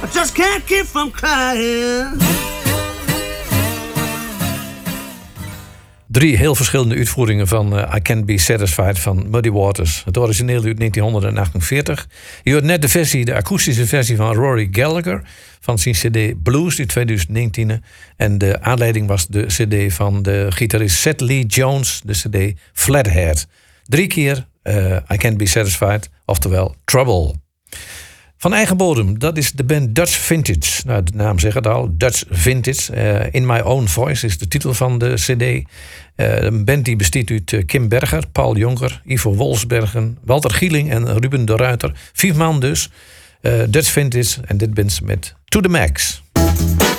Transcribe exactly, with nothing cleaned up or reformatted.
I just can't keep from crying. Drie heel verschillende uitvoeringen van uh, I Can't Be Satisfied van Muddy Waters. Het origineel uit negentien achtenveertig. Je hoort net de versie, de akoestische versie van Rory Gallagher van zijn cd Blues uit twintig negentien. En de aanleiding was de cd van de gitarist Seth Lee Jones, de cd Flathead. Drie keer uh, I Can't Be Satisfied, oftewel Trouble. Van eigen bodem, dat is de band Dutch Vintage. Nou, de naam zegt het al, Dutch Vintage. Uh, In My Own Voice is de titel van de cd. Uh, een band die bestaat uit uh, Kim Berger, Paul Jonker, Ivo Wolfsbergen, Walter Gieling en Ruben de Ruiter. Vier man dus. Uh, Dutch Vintage en dit bent met To The Max.